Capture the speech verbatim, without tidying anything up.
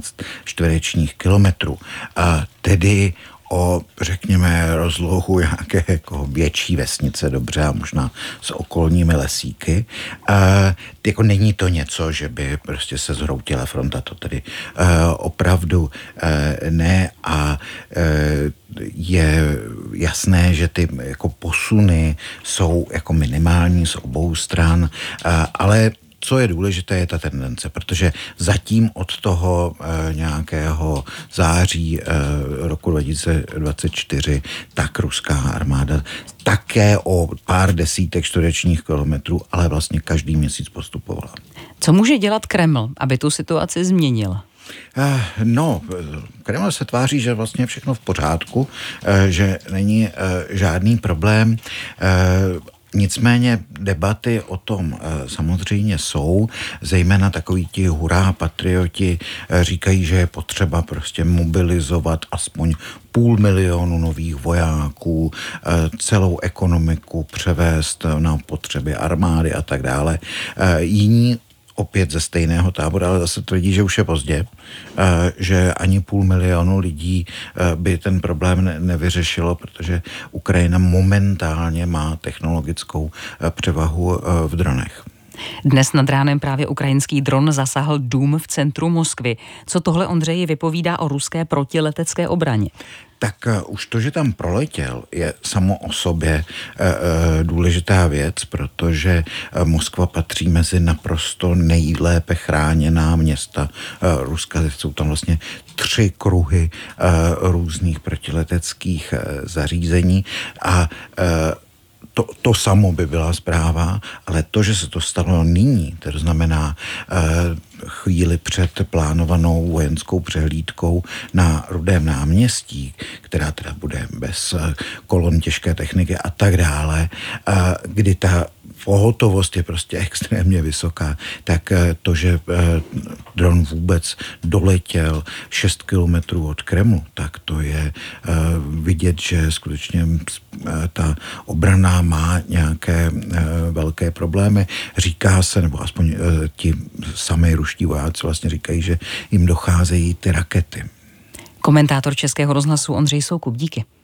třináct čtverečních kilometrů. A tedy o, řekněme, rozlohu nějaké jako větší vesnice, dobře, a možná s okolními lesíky. E, jako není to něco, že by prostě se zhroutila fronta, to tedy e, opravdu e, ne a e, je jasné, že ty jako posuny jsou jako minimální z obou stran, e, ale co je důležité, je ta tendence, protože zatím od toho e, nějakého září e, roku dva tisíce dvacet čtyři tak ruská armáda také o pár desítek čtverečních kilometrů, ale vlastně každý měsíc postupovala. Co může dělat Kreml, aby tu situaci změnil? No, Kreml se tváří, že vlastně je všechno v pořádku, že není žádný problém. Nicméně debaty o tom e, samozřejmě jsou, zejména takoví ti hurá patrioti e, říkají, že je potřeba prostě mobilizovat aspoň půl milionu nových vojáků, e, celou ekonomiku převést na potřeby armády a tak dále. E, jiní opět ze stejného tábora, ale zase tvrdí, že už je pozdě, že ani půl milionu lidí by ten problém nevyřešilo, protože Ukrajina momentálně má technologickou převahu v dronech. Dnes nad ránem právě ukrajinský dron zasáhl dům v centru Moskvy. Co tohle, Ondřeji, vypovídá o ruské protiletecké obraně? Tak uh, už to, že tam proletěl, je samo o sobě uh, uh, důležitá věc, protože uh, Moskva patří mezi naprosto nejlépe chráněná města uh, Ruska. Jsou tam vlastně tři kruhy uh, různých protileteckých uh, zařízení a uh, To, to samo by byla zpráva, ale to, že se to stalo nyní, to znamená eh, chvíli před plánovanou vojenskou přehlídkou na Rudém náměstí, která teda bude bez eh, kolon těžké techniky a tak dále, eh, kdy ta pohotovost je prostě extrémně vysoká, tak eh, to, že eh, dron vůbec doletěl šest kilometrů od Kremlu, tak to je eh, vidět, že skutečně eh, ta obrana má nějaké e, velké problémy. Říká se, nebo aspoň e, ti sami ruští vojáci vlastně říkají, že jim docházejí ty rakety. Komentátor Českého rozhlasu Ondřej Soukup, díky.